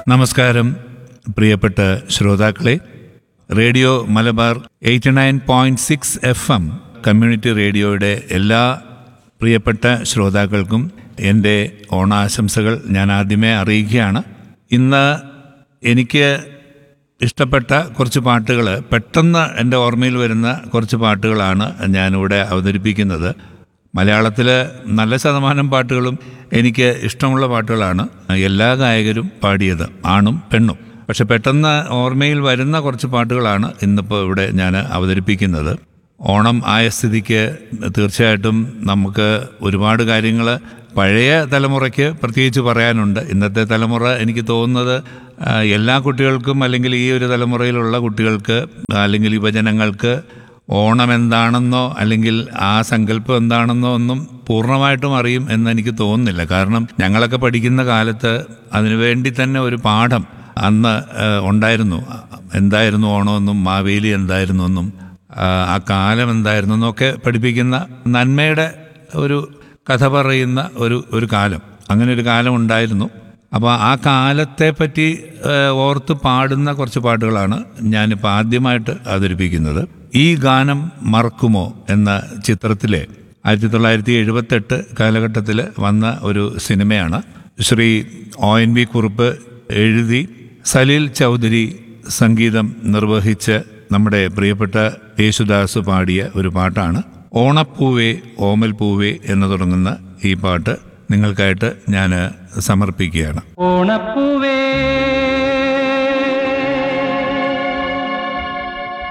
നമസ്കാരം പ്രിയപ്പെട്ട ശ്രോതാക്കളെ, റേഡിയോ മലബാർ 89.6 FM കമ്മ്യൂണിറ്റി റേഡിയോയുടെ എല്ലാ പ്രിയപ്പെട്ട ശ്രോതാക്കൾക്കും എൻ്റെ ഓണാശംസകൾ ഞാൻ ആദ്യമേ അറിയിക്കുകയാണ്. ഇന്ന് എനിക്ക് ഇഷ്ടപ്പെട്ട കുറച്ച് പാട്ടുകൾ, പെട്ടെന്ന് എൻ്റെ ഓർമ്മയിൽ വരുന്ന കുറച്ച് പാട്ടുകളാണ് ഞാനിവിടെ അവതരിപ്പിക്കുന്നത്. മലയാളത്തിൽ നല്ല ശതമാനം പാട്ടുകളും എനിക്ക് ഇഷ്ടമുള്ള പാട്ടുകളാണ്. എല്ലാ ഗായകരും പാടിയത്, ആണും പെണ്ണും. പക്ഷെ പെട്ടെന്ന് ഓർമ്മയിൽ വരുന്ന കുറച്ച് പാട്ടുകളാണ് ഇന്നിപ്പോൾ ഇവിടെ ഞാൻ അവതരിപ്പിക്കുന്നത്. ഓണം ആയ സ്ഥിതിക്ക് തീർച്ചയായിട്ടും നമുക്ക് ഒരുപാട് കാര്യങ്ങൾ പഴയ തലമുറയ്ക്ക് പ്രത്യേകിച്ച് പറയാനുണ്ട്. ഇന്നത്തെ തലമുറ എനിക്ക് തോന്നുന്നത് എല്ലാ കുട്ടികൾക്കും, അല്ലെങ്കിൽ ഈ ഒരു തലമുറയിലുള്ള കുട്ടികൾക്ക്, അല്ലെങ്കിൽ യുവജനങ്ങൾക്ക് ഓണം എന്താണെന്നോ അല്ലെങ്കിൽ ആ സങ്കല്പം എന്താണെന്നോ ഒന്നും പൂർണ്ണമായിട്ടും അറിയും എന്നെനിക്ക് തോന്നുന്നില്ല. കാരണം ഞങ്ങളൊക്കെ പഠിക്കുന്ന കാലത്ത് അതിനുവേണ്ടി തന്നെ ഒരു പാഠം അന്ന് ഉണ്ടായിരുന്നു. എന്തായിരുന്നു ഓണമെന്നും മാവേലി എന്തായിരുന്നു എന്നും ആ കാലം എന്തായിരുന്നു എന്നൊക്കെ പഠിപ്പിക്കുന്ന, നന്മയുടെ ഒരു കഥ പറയുന്ന ഒരു കാലം, അങ്ങനെ ഒരു കാലം ഉണ്ടായിരുന്നു. അപ്പോൾ ആ കാലത്തെ പറ്റി ഓർത്ത് പാടുന്ന കുറച്ച് പാട്ടുകളാണ് ഞാനിപ്പോൾ ആദ്യമായിട്ട് അവതരിപ്പിക്കുന്നത്. ഈ ഗാനം മറക്കുമോ എന്ന ചിത്രത്തിലെ 1978 കാലഘട്ടത്തിൽ വന്ന ഒരു സിനിമയാണ്. ശ്രീ ONV കുറുപ്പ് എഴുതി സലീൽ ചൗധരി സംഗീതം നിർവഹിച്ച് നമ്മുടെ പ്രിയപ്പെട്ട യേശുദാസ് പാടിയ ഒരു പാട്ടാണ്. ഓണപ്പൂവേ ഓമൽ പൂവേ എന്ന് തുടങ്ങുന്ന ഈ പാട്ട് നിങ്ങൾക്കായിട്ട് ഞാൻ സമർപ്പിക്കുകയാണ്. ഓണപ്പൂവേ